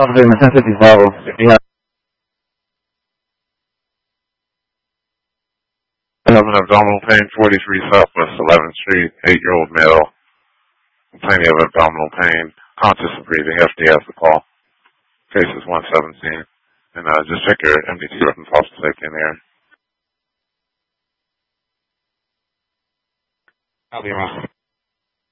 Officer, 1055. Yeah. Having abdominal pain, 43 Southwest 11th Street, 8-year-old male, complaining of abdominal pain, conscious of breathing. FD has the call. Case is 117. And just check your MDT weapons, officer safety in the air. I'll be around.